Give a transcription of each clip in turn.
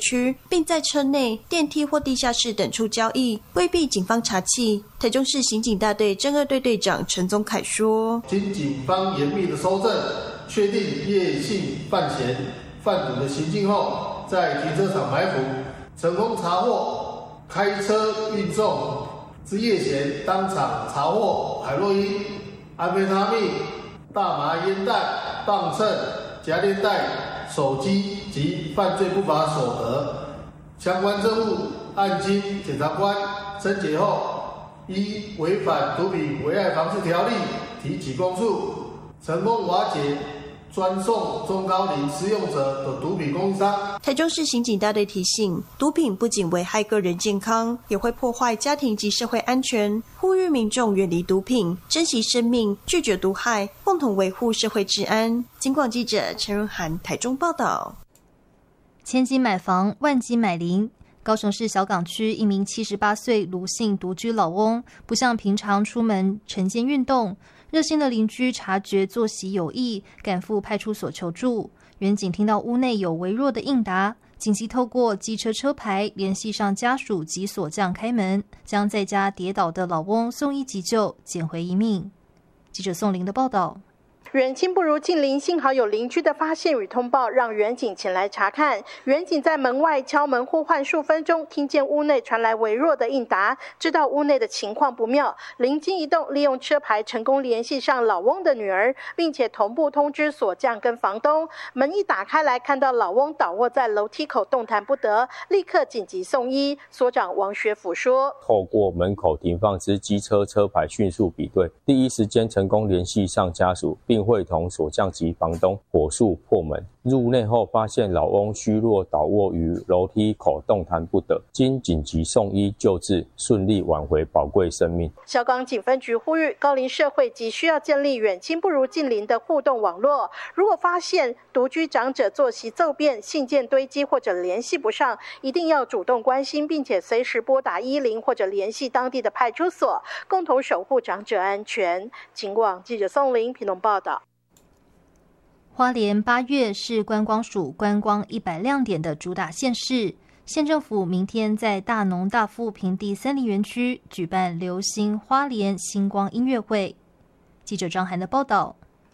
区，并在车内、电梯或地下室等处交易，规避警方查缉。台中市刑警大队侦2队队长陈宗凯说： 经警方严密的搜证，确定叶姓犯嫌贩毒的行径后，在停车场埋伏，成功查获开车运送之叶嫌当场查获海洛因、安非他命、大麻烟袋、磅秤、夹链袋、手机及犯罪不法所得。相关证物案经检察官侦结后，依违反毒品危害防治条例提起公诉，成功瓦解专送中高龄使用者的毒品供应商。 台中市刑警大队提醒，毒品不仅危害个人健康，也会破坏家庭及社会安全，呼吁民众远离毒品，珍惜生命，拒绝毒害，共同维护社会治安。警广记者陈润涵台中报道。 千金买房，万金买邻。高雄市小港区一名78岁卢姓独居老翁，不像平常出门晨间运动，热心的邻居察觉作息有异，赶赴派出所求助。员警听到屋内有微弱的应答，紧急透过机车车牌联系上家属及锁匠开门，将在家跌倒的老翁送医急救，捡回一命。记者宋玲的报道。 远亲不如近邻，幸好有邻居的发现与通报，让员警前来查看。员警在门外敲门呼唤数分钟，听见屋内传来微弱的应答，知道屋内的情况不妙，灵机一动，利用车牌成功联系上老翁的女儿，并且同步通知锁匠跟房东。门一打开来，看到老翁倒卧在楼梯口动弹不得，立刻紧急送医。所长王学甫说： 透过门口停放之机车车牌迅速比对，第一时间成功联系上家属，并会同锁匠及房东火速破门。入内后发现老翁虚弱倒卧于楼梯口动弹不得，经紧急送医救治，顺利挽回宝贵生命。 小港警分局呼吁高龄社会急需要建立远亲不如近邻的互动网络，如果发现独居长者作息骤变、信件堆积或者联系不上，一定要主动关心，并且随时拨打110或者联系当地的派出所，共同守护长者安全。警广记者宋玲屏东报道。 花莲8月是观光署观光100亮点的主打县市，县政府明天在大农大富平地森林园区举办流星花莲星光音乐会。记者张涵的报道。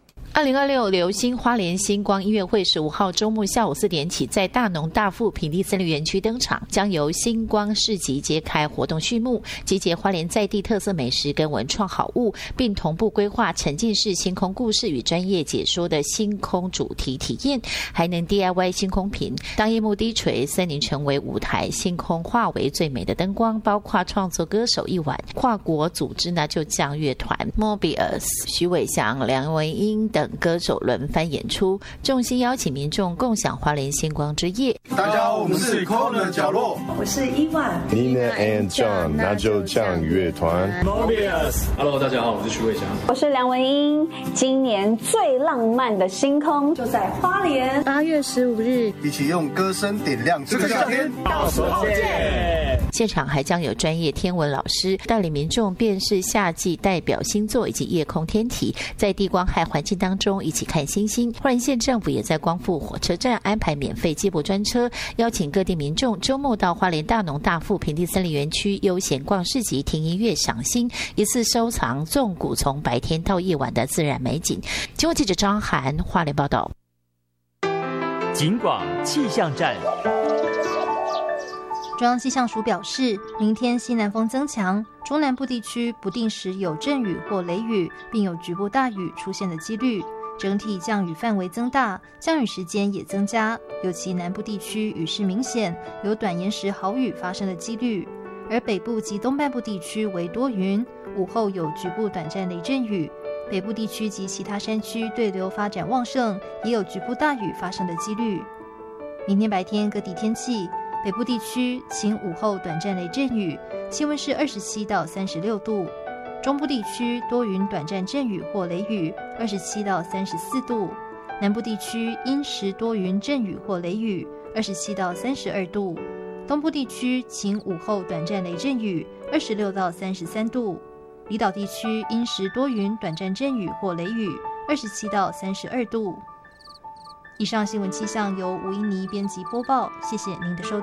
2026流星花莲星光音乐会15号周末下午4点起在大农大富平地森林园区登场，将由星光市集揭开活动序幕，集结花莲在地特色美食跟文创好物，并同步规划沉浸式星空故事与专业解说的星空主题体验，还能 DIY 星空瓶。当夜幕低垂，森林成为舞台，星空化为最美的灯光，包括创作歌手一晚，跨国组织呢就将乐团 Mobius、徐伟翔、梁文音等歌手轮番演出，重心邀请民众共享花莲星光之夜。 大家好，我们是 Corner 角落， 我是伊万 Nina and John， 那就酱乐团 Mobius。Hello， 大家好，我是徐伟翔， 我是梁文音。今年最浪漫的星空就在花莲 ，8月15日， 一起用歌声点亮这个夏天， 到时候见。 现场还将有专业天文老师带领民众辨识夏季代表星座以及夜空天体，在低光害环境当中一起看星星。花莲县政府也在光复火车站安排免费接驳专车，邀请各地民众周末到花莲大农大富平地森林园区悠闲逛市集、听音乐、赏星，一次收藏纵谷从白天到夜晚的自然美景。经过记者张涵花莲报道。 警广气象站。 中央气象署表示，明天西南风增强，中南部地区不定时有阵雨或雷雨，并有局部大雨出现的几率。整体降雨范围增大，降雨时间也增加，尤其南部地区雨势明显，有短延时豪雨发生的几率。而北部及东半部地区为多云，午后有局部短暂雷阵雨。北部地区及其他山区对流发展旺盛，也有局部大雨发生的几率。明天白天各地天气，北部地区晴，午后短暂雷阵雨，气温是27到36度；中部地区多云短暂阵雨或雷雨，27到34度；南部地区阴时多云阵雨或雷雨，27到32度；东部地区晴，午后短暂雷阵雨，26到33度；离岛地区阴时多云短暂阵雨或雷雨，27到32度。以上新闻气象由吴依妮编辑播报，谢谢您的收听。